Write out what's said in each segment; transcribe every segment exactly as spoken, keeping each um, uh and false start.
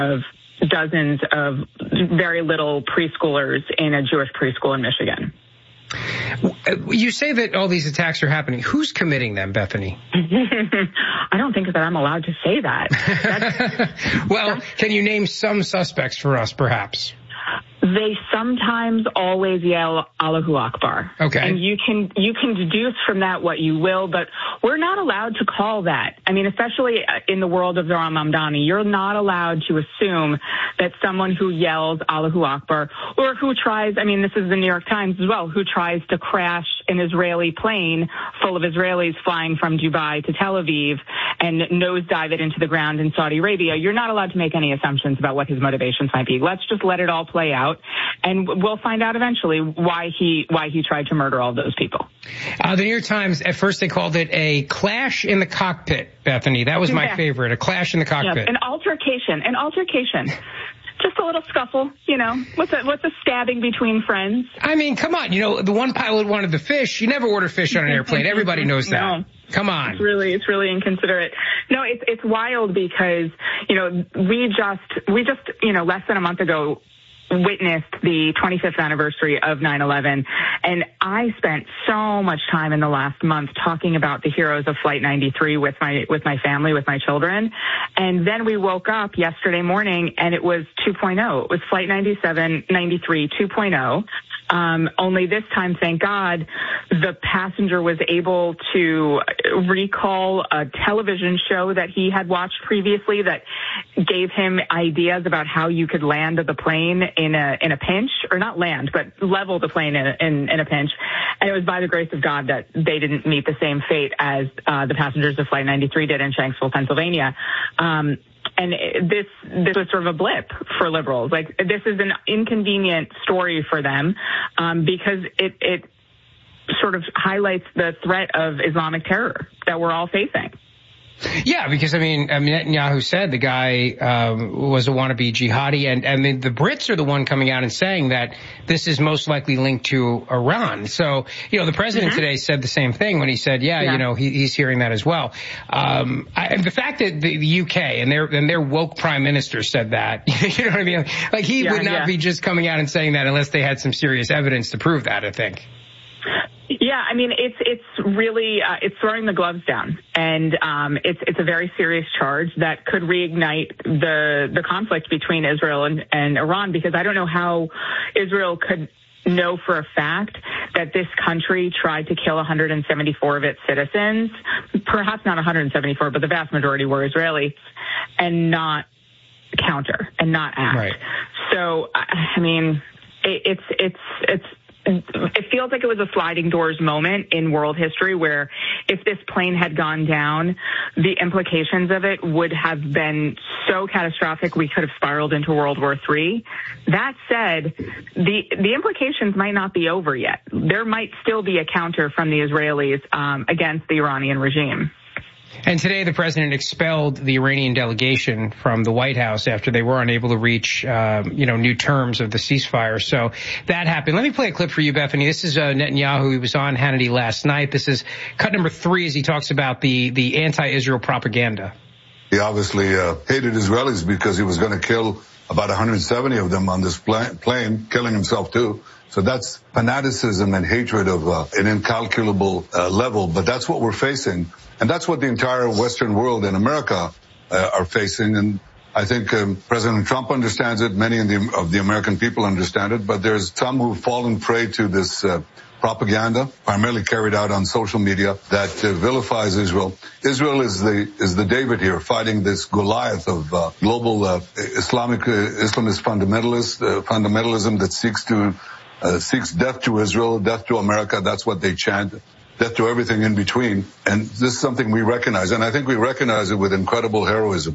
of dozens of very little preschoolers in a Jewish preschool in Michigan. You say that all these attacks are happening. Who's committing them, Bethany? I don't think that I'm allowed to say that. That's, well, that's, can you name some suspects for us, perhaps? They sometimes always yell Allahu Akbar. Okay. And you can you can deduce from that what you will, but we're not allowed to call that. I mean, especially in the world of Zohran Mamdani, you're not allowed to assume that someone who yells Allahu Akbar or who tries, I mean, this is the New York Times as well, who tries to crash an Israeli plane full of Israelis flying from Dubai to Tel Aviv and nosedive it into the ground in Saudi Arabia. You're not allowed to make any assumptions about what his motivations might be. Let's just let it all play out. And we'll find out eventually why he why he tried to murder all those people. Uh, the New York Times, at first they called it a clash in the cockpit, Bethany. That was my yeah. favorite, a clash in the cockpit. Yes, an altercation, an altercation. Just a little scuffle, you know. What's a, what's a stabbing between friends? I mean, come on. You know, the one pilot wanted the fish. You never order fish on an airplane. Everybody knows that. No. Come on. It's really, it's really inconsiderate. No, it's, it's wild because, you know, we just, we just, you know, less than a month ago, witnessed the twenty-fifth anniversary of nine eleven, and I spent so much time in the last month talking about the heroes of Flight ninety-three with my with my family, with my children, and then we woke up yesterday morning and it was two point oh. It was Flight ninety-seven, ninety-three, two point oh. Um, only this time, thank God, the passenger was able to recall a television show that he had watched previously that gave him ideas about how you could land the plane in a in a pinch, or not land, but level the plane in a, in, in a pinch. And it was by the grace of God that they didn't meet the same fate as uh, the passengers of Flight ninety-three did in Shanksville, Pennsylvania. Um, And this this was sort of a blip for liberals. Like, this is an inconvenient story for them um, because it, it sort of highlights the threat of Islamic terror that we're all facing. Yeah, because, I mean, I mean, Netanyahu said the guy um, was a wannabe jihadi, and, and the, the Brits are the one coming out and saying that this is most likely linked to Iran. So, you know, the president mm-hmm. today said the same thing when he said, yeah, yeah. you know, he, he's hearing that as well. Um, I, and the fact that the, the U K and their and their woke prime minister said that, you know what I mean? Like, he yeah, would not yeah. be just coming out and saying that unless they had some serious evidence to prove that, I think. Yeah, I mean, it's it's really uh, it's throwing the gloves down, and um, it's it's a very serious charge that could reignite the the conflict between Israel and, and Iran, because I don't know how Israel could know for a fact that this country tried to kill one hundred seventy-four of its citizens, perhaps not one hundred seventy-four, but the vast majority were Israelis, and not counter and not act. Right. So, I mean, it, it's it's it's. It feels like it was a sliding doors moment in world history where if this plane had gone down, the implications of it would have been so catastrophic we could have spiraled into World War Three. That said, the the implications might not be over yet. There might still be a counter from the Israelis um, against the Iranian regime. And today the president expelled the Iranian delegation from the White House after they were unable to reach, um, you know, new terms of the ceasefire. So that happened. Let me play a clip for you, Bethany. This is uh, Netanyahu. He was on Hannity last night. This is cut number three as he talks about the, the anti-Israel propaganda. He obviously uh, hated Israelis because he was going to kill about one hundred seventy of them on this plane, plane killing himself too. So that's fanaticism and hatred of uh, an incalculable uh, level. But that's what we're facing. And that's what the entire Western world and America uh, are facing. And I think um, President Trump understands it. Many of the, of the American people understand it. But there's some who've fallen prey to this uh, propaganda, primarily carried out on social media, that uh, vilifies Israel. Israel is the is the David here, fighting this Goliath of uh, global uh, Islamic uh, Islamist fundamentalist uh, fundamentalism that seeks to uh, seeks death to Israel, death to America. That's what they chant. Death to everything in between. And this is something we recognize. And I think we recognize it with incredible heroism.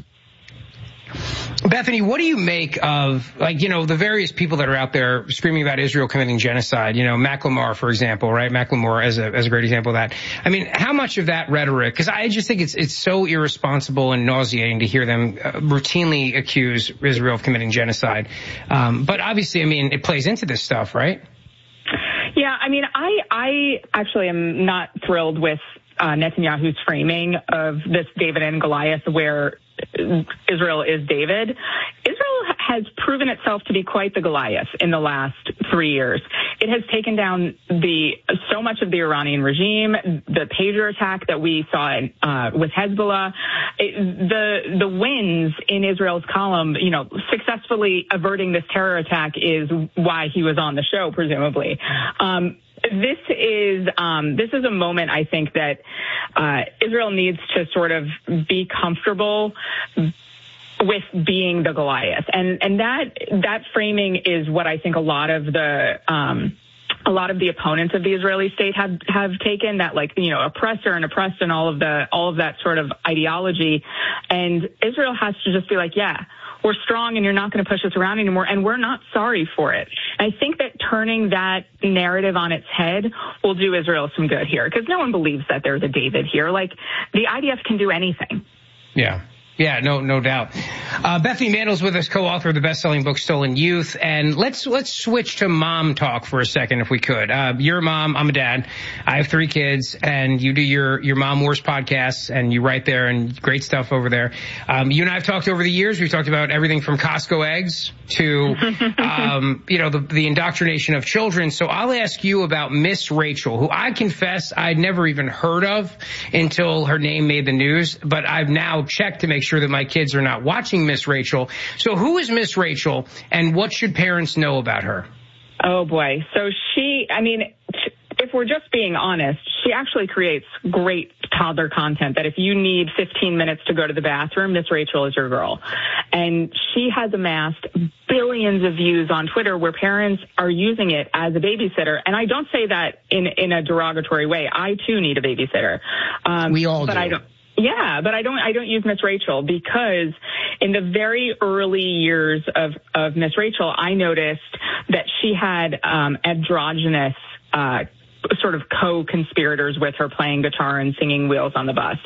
Bethany, what do you make of, like, you know, the various people that are out there screaming about Israel committing genocide? You know, Macklemore, for example, right? Macklemore as a, as a great example of that. I mean, how much of that rhetoric, because I just think it's, it's so irresponsible and nauseating to hear them uh, routinely accuse Israel of committing genocide. Um, but obviously, I mean, it plays into this stuff, right? Yeah, I mean, I, I actually am not thrilled with uh, Netanyahu's framing of this David and Goliath, where Israel is David. Israel has proven itself to be quite the Goliath in the last three years. It has taken down the so much of the Iranian regime, the pager attack that we saw uh, with Hezbollah, it, the the wins in Israel's column, you know, successfully averting this terror attack is why he was on the show, presumably. Um, This is um, this is a moment, I think, that uh, Israel needs to sort of be comfortable with being the Goliath, and and that that framing is what I think a lot of the um, a lot of the opponents of the Israeli state have have taken, that, like, you know, oppressor and oppressed and all of the all of that sort of ideology, and Israel has to just be like, yeah, we're strong and you're not going to push us around anymore, and we're not sorry for it. I think that turning that narrative on its head will do Israel some good here, because no one believes that there's a David here. Like, the I D F can do anything. Yeah. Yeah, no, no doubt. Uh, Bethany Mandel's with us, co-author of the best-selling book Stolen Youth, and let's let's switch to mom talk for a second, if we could. Uh, you're a mom, I'm a dad. I have three kids, and you do your your Mom Wars podcasts, and you write there, and great stuff over there. Um, you and I have talked over the years. We've talked about everything from Costco eggs to, um, you know, the, the indoctrination of children. So I'll ask you about Miss Rachel, who I confess I'd never even heard of until her name made the news, but I've now checked to make sure that my kids are not watching Miss Rachel. So who is Miss Rachel, and what should parents know about her? Oh, boy. So she, I mean, if we're just being honest, she actually creates great toddler content that if you need fifteen minutes to go to the bathroom, Miss Rachel is your girl. And she has amassed billions of views on Twitter where parents are using it as a babysitter. And I don't say that in, in a derogatory way. I, too, need a babysitter. Um, we all but do. I don't. Yeah, but I don't, I don't use Miss Rachel because in the very early years of, of Miss Rachel, I noticed that she had, um, androgynous, uh, sort of co-conspirators with her playing guitar and singing Wheels on the Bus.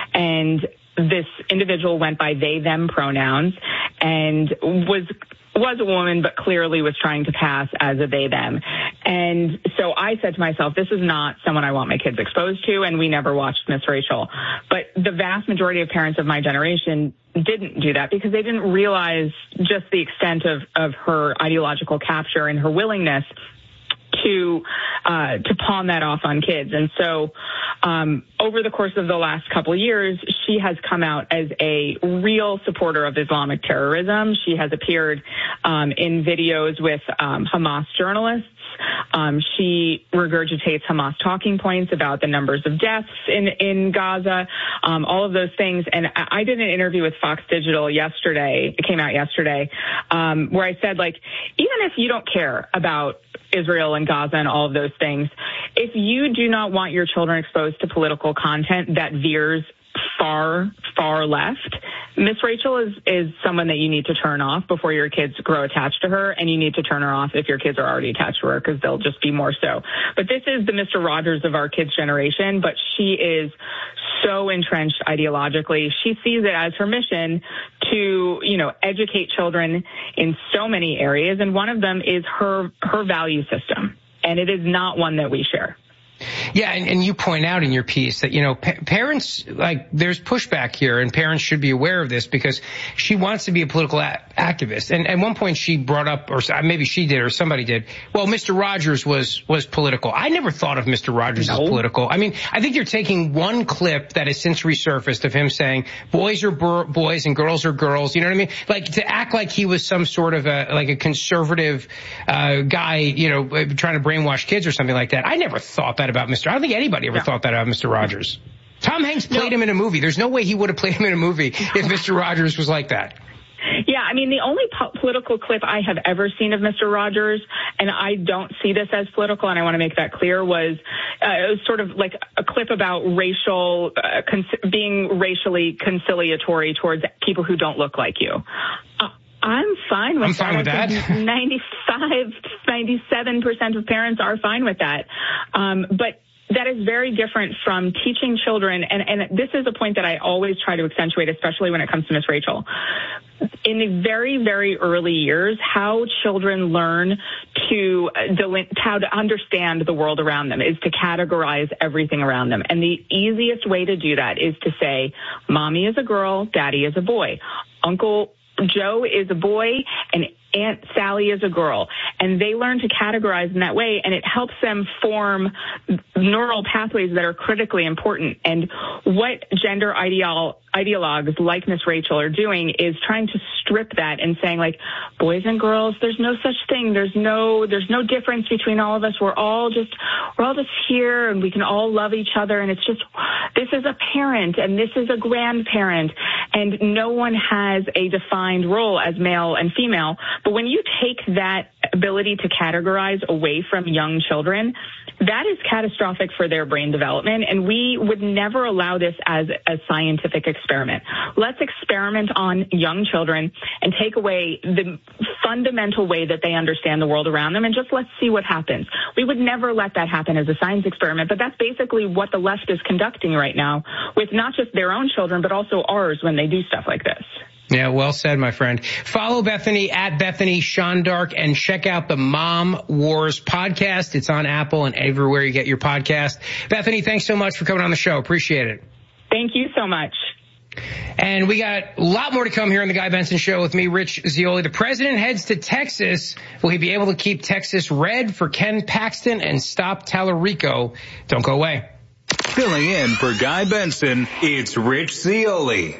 And this individual went by they, them pronouns and was was a woman, but clearly was trying to pass as a they, them. And so I said to myself, this is not someone I want my kids exposed to, and we never watched Miss Rachel. But the vast majority of parents of my generation didn't do that because they didn't realize just the extent of, of her ideological capture and her willingness to uh, to pawn that off on kids. And so um, over the course of the last couple of years, she has come out as a real supporter of Islamic terrorism. She has appeared um, in videos with um, Hamas journalists. Um, she regurgitates Hamas talking points about the numbers of deaths in, in Gaza, um, all of those things. And I, I did an interview with Fox Digital yesterday, it came out yesterday, um, where I said, like, even if you don't care about Israel and Gaza and all of those things, if you do not want your children exposed to political content that veers far, far left, Miss Rachel is, is someone that you need to turn off before your kids grow attached to her, and you need to turn her off if your kids are already attached to her, because they'll just be more so. But this is the Mister Rogers of our kids' generation, but she is so entrenched ideologically. She sees it as her mission to, you know, educate children in so many areas, and one of them is her, her value system, and it is not one that we share. Yeah, and, and you point out in your piece that, you know, pa- parents, like, there's pushback here, and parents should be aware of this because she wants to be a political a- activist. And at one point she brought up, or maybe she did, or somebody did, well, Mister Rogers was was political. I never thought of Mister Rogers no. as political. I mean, I think you're taking one clip that has since resurfaced of him saying boys are bur- boys and girls are girls. You know what I mean? Like, to act like he was some sort of a, like a conservative uh, guy, you know, trying to brainwash kids or something like that. I never thought that about Mister I don't think anybody ever no. thought that about Mister Rogers. Tom Hanks played no. him in a movie. There's no way he would have played him in a movie if Mister Rogers was like that. Yeah, I mean, the only po- political clip I have ever seen of Mister Rogers, and I don't see this as political, and I want to make that clear, was, uh, it was sort of like a clip about racial, uh, cons- being racially conciliatory towards people who don't look like you. Uh, I'm fine with I'm that. fine with I that. ninety-five, ninety-seven percent of parents are fine with that. Um, but that is very different from teaching children, and, and this is a point that I always try to accentuate, especially when it comes to Miss Rachel. In the very, very early years, how children learn to, delin- how to understand the world around them, is to categorize everything around them. And the easiest way to do that is to say, mommy is a girl, daddy is a boy. Uncle Joe is a boy, and Aunt Sally is a girl. And they learn to categorize in that way, and it helps them form neural pathways that are critically important. And what gender ideal, ideologues like Miss Rachel are doing is trying to strip that and saying, like, boys and girls, there's no such thing. There's no, there's no difference between all of us. We're all just, we're all just here, and we can all love each other. And it's just, this is a parent, and this is a grandparent, and no one has a defined role as male and female. But when you take that ability to categorize away from young children, that is catastrophic for their brain development, and we would never allow this as a scientific experiment. Let's experiment on young children and take away the fundamental way that they understand the world around them, and just let's see what happens. We would never let that happen as a science experiment, but that's basically what the left is conducting right now with not just their own children, but also ours when they do stuff like this. Yeah, well said, my friend. Follow Bethany at Bethany Shondark and check out the Mom Wars podcast. It's on Apple and everywhere you get your podcast. Bethany, thanks so much for coming on the show. Appreciate it. Thank you so much. And we got a lot more to come here on the Guy Benson Show with me, Rich Zeoli. The president heads to Texas. Will he be able to keep Texas red for Ken Paxton and stop Tallarico? Don't go away. Filling in for Guy Benson, it's Rich Zeoli.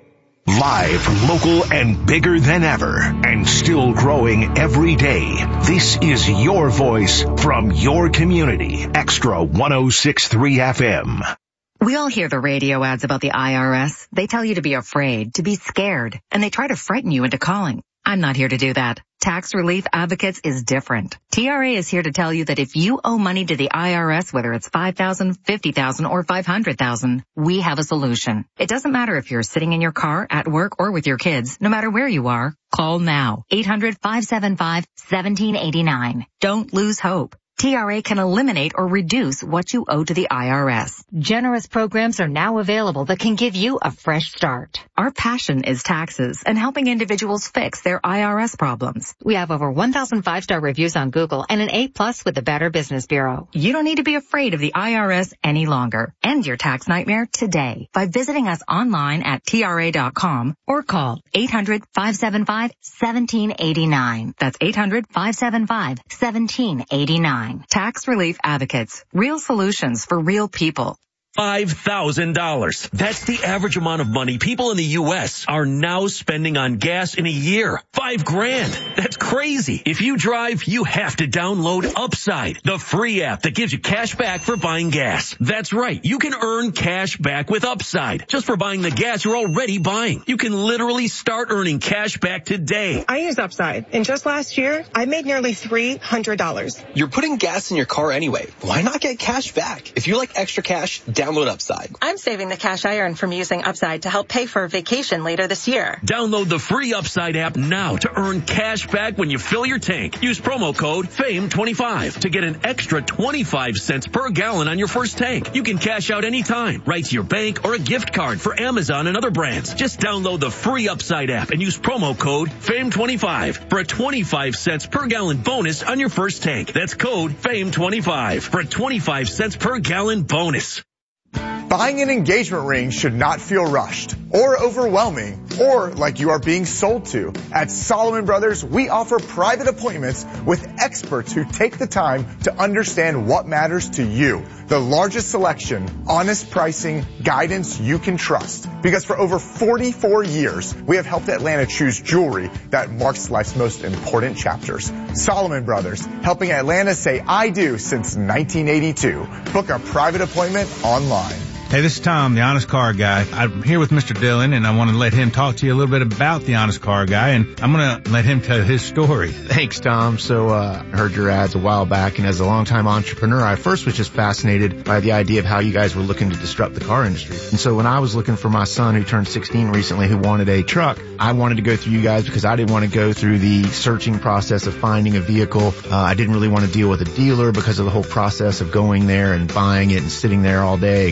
Live, local, and bigger than ever, and still growing every day. This is your voice from your community. Extra one oh six point three F M. We all hear the radio ads about the I R S. They tell you to be afraid, to be scared, and they try to frighten you into calling. I'm not here to do that. Tax Relief Advocates is different. T R A is here to tell you that if you owe money to the I R S, whether it's five thousand dollars, fifty thousand dollars, or five hundred thousand dollars, we have a solution. It doesn't matter if you're sitting in your car, at work, or with your kids. No matter where you are, call now. eight hundred, five seven five, one seven eight nine. Don't lose hope. T R A can eliminate or reduce what you owe to the I R S. Generous programs are now available that can give you a fresh start. Our passion is taxes and helping individuals fix their I R S problems. We have over one thousand five-star reviews on Google and an A plus with the Better Business Bureau. You don't need to be afraid of the I R S any longer. End your tax nightmare today by visiting us online at T R A dot com or call eight hundred, five seven five, one seven eight nine. That's eight hundred, five seven five, one seven eight nine. Tax Relief Advocates. Real solutions for real people. five thousand dollars. That's the average amount of money people in the U S are now spending on gas in a year. Five grand. That's crazy. If you drive, you have to download Upside, the free app that gives you cash back for buying gas. That's right. You can earn cash back with Upside just for buying the gas you're already buying. You can literally start earning cash back today. I use Upside, and just last year, I made nearly three hundred dollars. You're putting gas in your car anyway. Why not get cash back? If you like extra cash, download Upside. I'm saving the cash I earn from using Upside to help pay for a vacation later this year. Download the free Upside app now to earn cash back when you fill your tank. Use promo code F A M E twenty-five to get an extra twenty-five cents per gallon on your first tank. You can cash out anytime, right to your bank or a gift card for Amazon and other brands. Just download the free Upside app and use promo code F A M E twenty-five for a twenty-five cents per gallon bonus on your first tank. That's code F A M E twenty-five for a twenty-five cents per gallon bonus. Buying an engagement ring should not feel rushed or overwhelming or like you are being sold to. At Solomon Brothers, we offer private appointments with experts who take the time to understand what matters to you. The largest selection, honest pricing, guidance you can trust. Because for over forty-four years, we have helped Atlanta choose jewelry that marks life's most important chapters. Solomon Brothers, helping Atlanta say I do since nineteen eighty-two. Book a private appointment online. Hey, this is Tom, the Honest Car Guy. I'm here with Mister Dillon, and I want to let him talk to you a little bit about the Honest Car Guy, and I'm going to let him tell his story. Thanks, Tom. So, uh, I heard your ads a while back, and as a longtime entrepreneur, I first was just fascinated by the idea of how you guys were looking to disrupt the car industry. And so when I was looking for my son, who turned sixteen recently, who wanted a truck, I wanted to go through you guys because I didn't want to go through the searching process of finding a vehicle. Uh, I didn't really want to deal with a dealer because of the whole process of going there and buying it and sitting there all day, et cetera.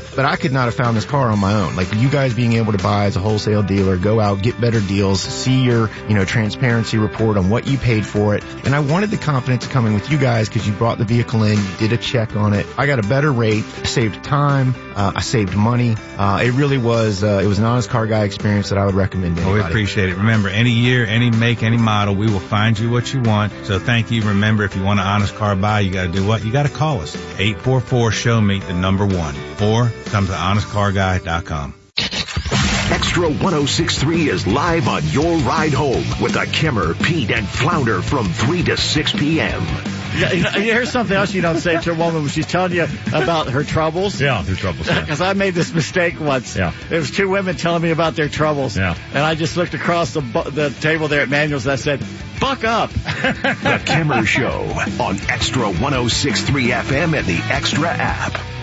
half, but I could not have found this car on my own. Like you guys being able to buy as a wholesale dealer, go out, get better deals, see your, you know, transparency report on what you paid for it. And I wanted the confidence of coming with you guys because you brought the vehicle in, you did a check on it. I got a better rate, saved time, uh, I saved money. Uh, it really was, uh, it was an Honest Car Guy experience that I would recommend to well, anybody. We appreciate it. Remember, any year, any make, any model, we will find you what you want. So thank you. Remember, if you want an Honest Car Buy, you got to do what? You got to call us. eight four four, show me the number one. Or come to honest car guy dot com. Extra one oh six point three is live on your ride home with the Kimmer, Pete, and Flounder from three to six p.m. Yeah, you know, here's something else you don't say to a woman when she's telling you about her troubles. Yeah, her troubles. Because yeah. I made this mistake once. Yeah. There was two women telling me about their troubles. Yeah. And I just looked across the the table there at Manuel's and I said, buck up. The Kimmer Show on Extra one oh six point three F M and the Extra app.